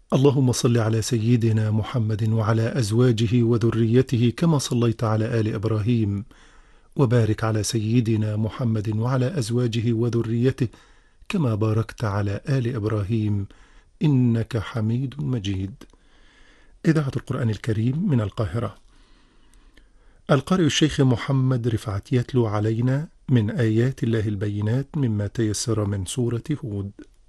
اللهم صل على سيدنا محمد وعلى أزواجه وذريته كما صليت على آل إبراهيم، وبارك على سيدنا محمد وعلى أزواجه وذريته كما باركت على آل إبراهيم إنك حميد مجيد. إذاعة القرآن الكريم من القاهرة. القارئ الشيخ محمد رفعت يتلو علينا من آيات الله البينات مما تيسر من سورة هود.